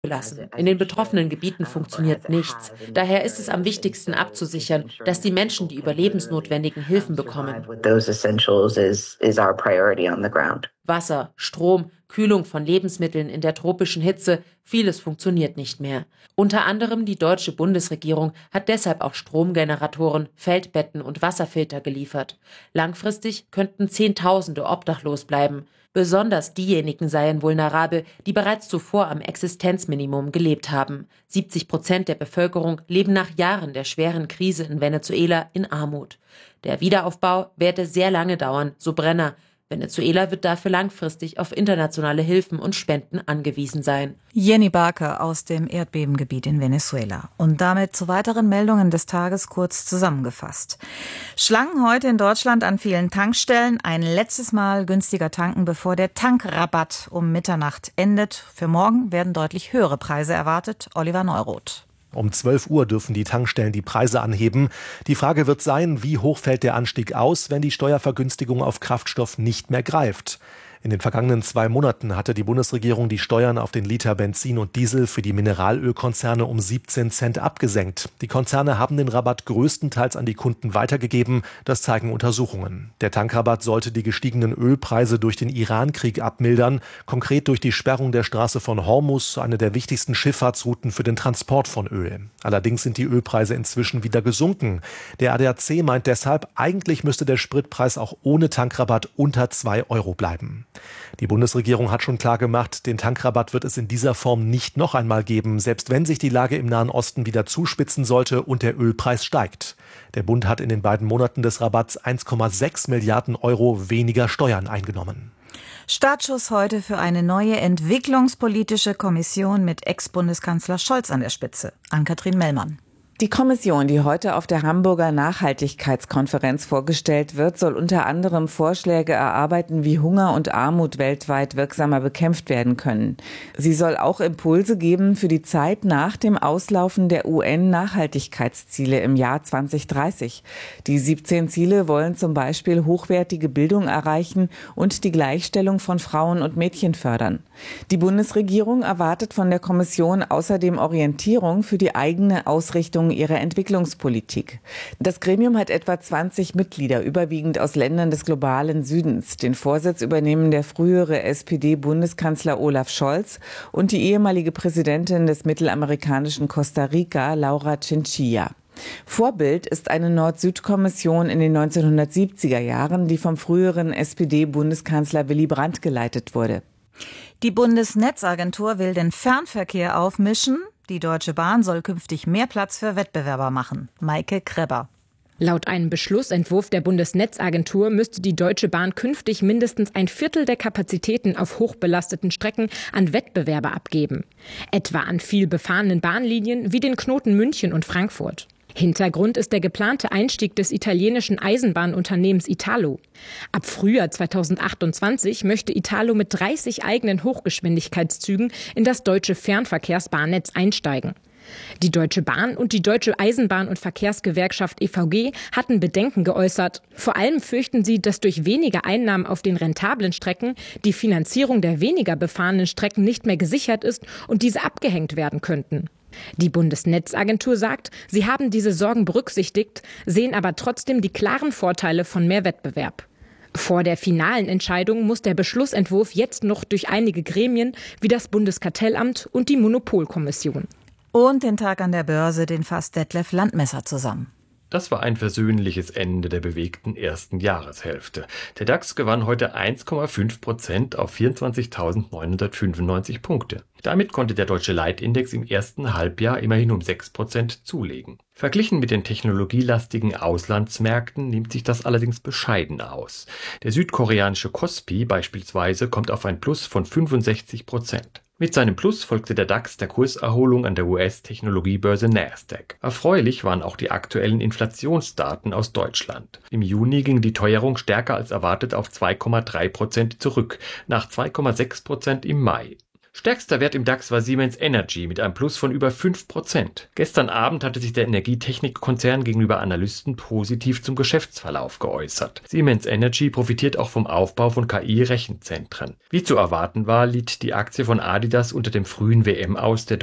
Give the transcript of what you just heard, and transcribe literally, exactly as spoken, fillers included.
Gelassen. In den betroffenen Gebieten funktioniert nichts. Daher ist es am wichtigsten abzusichern, dass die Menschen die überlebensnotwendigen Hilfen bekommen. Wasser, Strom, Kühlung von Lebensmitteln in der tropischen Hitze, vieles funktioniert nicht mehr. Unter anderem die deutsche Bundesregierung hat deshalb auch Stromgeneratoren, Feldbetten und Wasserfilter geliefert. Langfristig könnten Zehntausende obdachlos bleiben. Besonders diejenigen seien vulnerabel, die bereits zuvor am Existenzminimum gelebt haben. siebzig Prozent der Bevölkerung leben nach Jahren der schweren Krise in Venezuela in Armut. Der Wiederaufbau werde sehr lange dauern, so Brenner. Venezuela wird dafür langfristig auf internationale Hilfen und Spenden angewiesen sein. Jenny Barker aus dem Erdbebengebiet in Venezuela. Und damit zu weiteren Meldungen des Tages kurz zusammengefasst. Schlangen heute in Deutschland an vielen Tankstellen. Ein letztes Mal günstiger tanken, bevor der Tankrabatt um Mitternacht endet. Für morgen werden deutlich höhere Preise erwartet. Oliver Neuroth. Um zwölf Uhr dürfen die Tankstellen die Preise anheben. Die Frage wird sein, wie hoch fällt der Anstieg aus, wenn die Steuervergünstigung auf Kraftstoff nicht mehr greift. In den vergangenen zwei Monaten hatte die Bundesregierung die Steuern auf den Liter Benzin und Diesel für die Mineralölkonzerne um siebzehn Cent abgesenkt. Die Konzerne haben den Rabatt größtenteils an die Kunden weitergegeben, das zeigen Untersuchungen. Der Tankrabatt sollte die gestiegenen Ölpreise durch den Iran-Krieg abmildern, konkret durch die Sperrung der Straße von Hormuz, eine der wichtigsten Schifffahrtsrouten für den Transport von Öl. Allerdings sind die Ölpreise inzwischen wieder gesunken. Der A D A C meint deshalb, eigentlich müsste der Spritpreis auch ohne Tankrabatt unter zwei Euro bleiben. Die Bundesregierung hat schon klargemacht, den Tankrabatt wird es in dieser Form nicht noch einmal geben, selbst wenn sich die Lage im Nahen Osten wieder zuspitzen sollte und der Ölpreis steigt. Der Bund hat in den beiden Monaten des Rabatts eins Komma sechs Milliarden Euro weniger Steuern eingenommen. Startschuss heute für eine neue entwicklungspolitische Kommission mit Ex-Bundeskanzler Scholz an der Spitze. Ann-Kathrin Mellmann. Die Kommission, die heute auf der Hamburger Nachhaltigkeitskonferenz vorgestellt wird, soll unter anderem Vorschläge erarbeiten, wie Hunger und Armut weltweit wirksamer bekämpft werden können. Sie soll auch Impulse geben für die Zeit nach dem Auslaufen der U N-Nachhaltigkeitsziele im Jahr zwanzig dreißig. Die siebzehn Ziele wollen zum Beispiel hochwertige Bildung erreichen und die Gleichstellung von Frauen und Mädchen fördern. Die Bundesregierung erwartet von der Kommission außerdem Orientierung für die eigene Ausrichtung ihrer Entwicklungspolitik. Das Gremium hat etwa zwanzig Mitglieder, überwiegend aus Ländern des globalen Südens. Den Vorsitz übernehmen der frühere S P D-Bundeskanzler Olaf Scholz und die ehemalige Präsidentin des mittelamerikanischen Costa Rica, Laura Chinchilla. Vorbild ist eine Nord-Süd-Kommission in den neunzehnhundertsiebziger Jahren, die vom früheren S P D-Bundeskanzler Willy Brandt geleitet wurde. Die Bundesnetzagentur will den Fernverkehr aufmischen. Die Deutsche Bahn soll künftig mehr Platz für Wettbewerber machen. Maike Krebber. Laut einem Beschlussentwurf der Bundesnetzagentur müsste die Deutsche Bahn künftig mindestens ein Viertel der Kapazitäten auf hochbelasteten Strecken an Wettbewerber abgeben. Etwa an viel befahrenen Bahnlinien wie den Knoten München und Frankfurt. Hintergrund ist der geplante Einstieg des italienischen Eisenbahnunternehmens Italo. Ab Frühjahr zweitausendachtundzwanzig möchte Italo mit dreißig eigenen Hochgeschwindigkeitszügen in das deutsche Fernverkehrsbahnnetz einsteigen. Die Deutsche Bahn und die Deutsche Eisenbahn- und Verkehrsgewerkschaft E V G hatten Bedenken geäußert. Vor allem fürchten sie, dass durch weniger Einnahmen auf den rentablen Strecken die Finanzierung der weniger befahrenen Strecken nicht mehr gesichert ist und diese abgehängt werden könnten. Die Bundesnetzagentur sagt, sie haben diese Sorgen berücksichtigt, sehen aber trotzdem die klaren Vorteile von mehr Wettbewerb. Vor der finalen Entscheidung muss der Beschlussentwurf jetzt noch durch einige Gremien wie das Bundeskartellamt und die Monopolkommission. Und den Tag an der Börse, den fasst Detlef Landmesser zusammen. Das war ein versöhnliches Ende der bewegten ersten Jahreshälfte. Der DAX gewann heute eins Komma fünf Prozent auf vierundzwanzigtausendneunhundertfünfundneunzig Punkte. Damit konnte der deutsche Leitindex im ersten Halbjahr immerhin um sechs Prozent zulegen. Verglichen mit den technologielastigen Auslandsmärkten nimmt sich das allerdings bescheiden aus. Der südkoreanische Kospi beispielsweise kommt auf ein Plus von fünfundsechzig Prozent. Mit seinem Plus folgte der DAX der Kurserholung an der U S-Technologiebörse Nasdaq. Erfreulich waren auch die aktuellen Inflationsdaten aus Deutschland. Im Juni ging die Teuerung stärker als erwartet auf zwei Komma drei Prozent zurück, nach zwei Komma sechs Prozent im Mai. Stärkster Wert im DAX war Siemens Energy mit einem Plus von über fünf Prozent. Gestern Abend hatte sich der Energietechnikkonzern gegenüber Analysten positiv zum Geschäftsverlauf geäußert. Siemens Energy profitiert auch vom Aufbau von K I-Rechenzentren. Wie zu erwarten war, litt die Aktie von Adidas unter dem frühen W M-Aus der